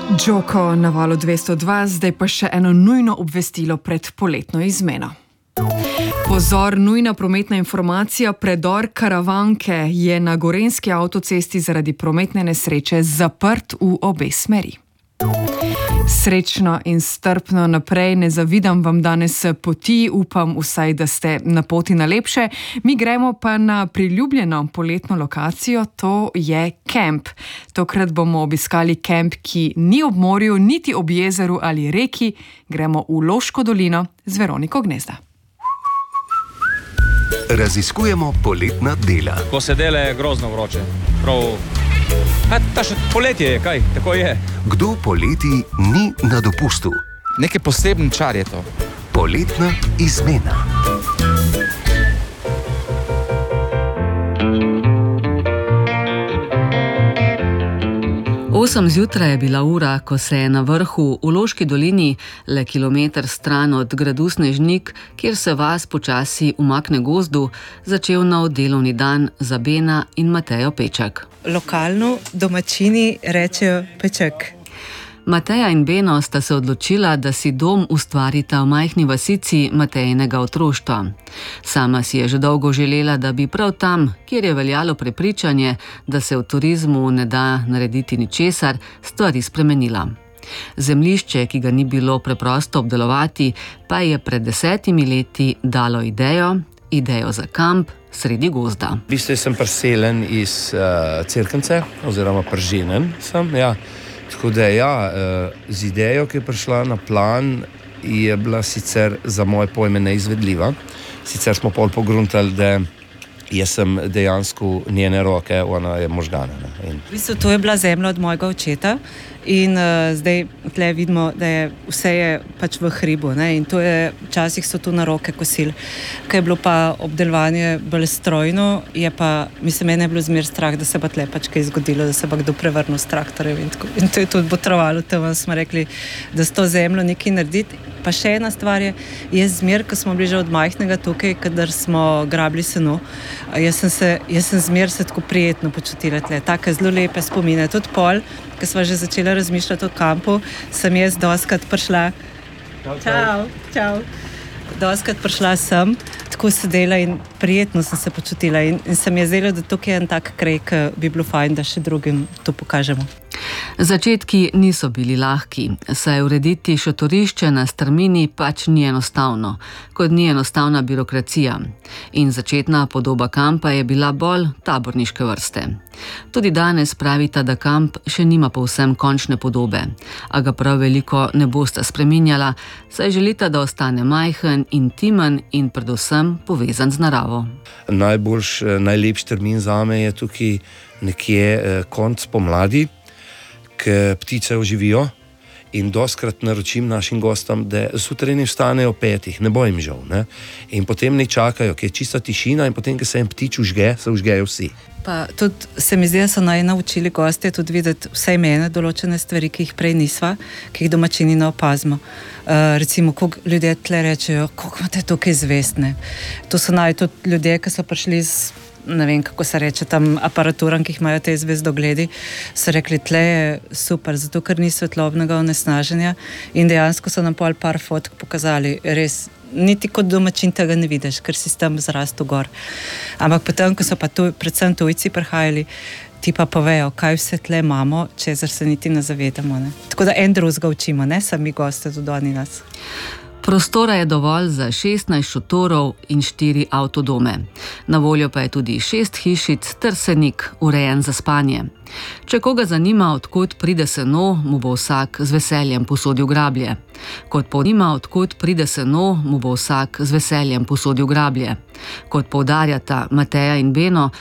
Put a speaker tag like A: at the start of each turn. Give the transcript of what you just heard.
A: Džoko na valu 202, zdaj pa še eno nujno obvestilo pred poletno izmeno. Pozor, nujna prometna informacija, predor Karavanke je na gorenjski avtocesti zaradi prometne nesreče zaprt v obe smeri. Srečno in strpno naprej, ne zavidam vam danes poti, upam vsaj, da ste na poti na lepše. Mi gremo pa na priljubljeno poletno lokacijo, to je kemp. Tokrat bomo obiskali kemp, ki ni ob morju, niti ob jezeru ali reki, gremo v Loško dolino z Veroniko Gnezda.
B: Raziskujemo poletna dela.
C: Ko se dela, je grozno vroče. Ta še poletje je, kaj? Tako je.
B: Kdo poleti ni na dopustu?
D: Nekaj poseben čar je to.
B: Poletna izmena.
E: Osem zjutraj je bila ura, ko se je na vrhu v Loški dolini, le kilometer stran od gradu Snežnik, kjer se vas počasi umakne gozdu, začel nov delovni dan za Bena in Matejo Peček.
F: Lokalno domačini rečejo Peček.
E: Mateja in Beno sta se odločila, da si dom ustvarita v majhni vasici Matejinega otroštva. Sama si je že dolgo želela, da bi prav tam, kjer je veljalo prepričanje, da se v turizmu ne da narediti ničesar, stvari spremenila. Zemljišče, ki ga ni bilo preprosto obdelovati, pa je pred 10 leti dalo idejo za kamp sredi gozda.
G: V bistvu sem priseljen iz Cerknice, oziroma Prženen sem, ja. Tako da z idejo, ki je prišla na plan, je bila sicer za moje pojme neizvedljiva. Sicer smo pol pogruntali, da jaz sem dejansko njene roke, ona je možgana.
F: V bistvu to je bila zemlja od mojega očeta in zdaj tle vidimo, da je vse pač v hribu, ne? In to je, včasih so tu na roke kosili. Ko je bilo pa obdelovanje bolj strojno, je pa, mene je bilo zmer strah, da se pa tle pač kaj zgodilo, da se pa kdo prevrnil s traktorjev in to je tudi botrovalo, tam smo rekli, da s to zemljo nekaj narediti. Pa še ena stvar je, jaz zmer, ko smo bili že od majhnega tukaj, kadar smo grabili seno, jaz sem zmer se tako prijetno počutila tle, take zelo lepe spomine. Tudi pol, ko sva že začela razmišljati o kampu, sem jaz doskrat prišla. Čau. Doskrat prišla sem, tako sedela in prijetno sem se počutila in se mi je zdelo, da tukaj je en tak kraj, ki bi bilo fajn, da še drugim to pokažemo.
E: Začetki niso bili lahki, saj urediti šotorišče na strmini pač ni enostavno, kot ni enostavna birokracija. In začetna podoba kampa je bila bolj taborniške vrste. Tudi danes pravita, da kamp še nima povsem končne podobe, a ga prav veliko ne bosta spreminjala, saj želita, da ostane majhen, intimen in predvsem povezan z naravo.
G: Najlepši termin zame je tukaj nekje konec pomladi, ko ptice oživijo in dostkrat naročim našim gostom, da zjutraj vstanejo 5, ne bo jim žal, ne? In potem ne čakajo, ker je čista tišina in potem, ko se jim ptič užge, se užgejo vsi.
F: Pa tudi se mi zdi, da so naučili gostje tudi videti vsaj mene določene stvari, ki jih prej nisva, ki jih domačini ne opazimo. Recimo, koliko ljudje tle rečejo, koliko imate tukaj zvestne. To so tudi ljudje, ki so prišli z, ne vem, kako se reče, tam aparaturam, ki jih imajo te zvezdogledi, so rekli, tle je super, zato ker ni svetlobnega onesnaženja in dejansko so nam pol par fotk pokazali, res, niti kot domačin tega ne vidiš, ker si tam zrastel gor. Ampak potem, ko so pa predvsem tujci prihajali, ti pa povejo, kaj vse tle imamo, čezar se niti ne zavedamo. Ne? Tako da en drugega učimo, ne sami goste, tudi oni nas.
E: Prostora je dovolj za 16 šotorov in 4 avtodome. Na voljo pa je tudi 6 hišic ter senik, urejen za spanje. Če koga zanima, odkot pride seno, mu bo vsak z veseljem posodil grablje. Kot poudarjata Mateja in Beno,